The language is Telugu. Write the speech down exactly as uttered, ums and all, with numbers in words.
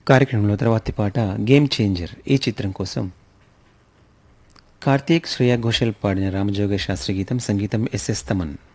కార్యక్రమంలో తర్వాతి పాట గేమ్ చేంజర్ ఈ చిత్రం కోసం కార్తీక్ శ్రేయా ఘోషల్ పాడిన రామజోగ శాస్త్రి గీతం, సంగీతం ఎస్ఎస్ తమన్.